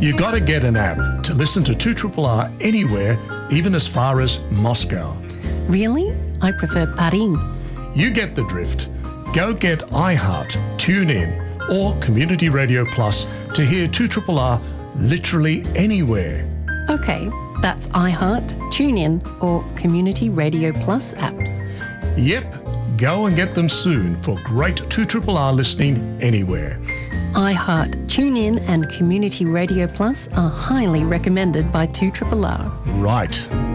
You gotta get an app to listen to 2RRR anywhere, even as far as Moscow. Really? I prefer Paris. You get the drift. Go get iHeart, TuneIn or Community Radio Plus to hear 2RRR literally anywhere. Okay, that's iHeart, TuneIn or Community Radio Plus apps. Yep, go and get them soon for great 2RRR listening anywhere. iHeart, TuneIn and Community Radio Plus are highly recommended by 2RRR. Right.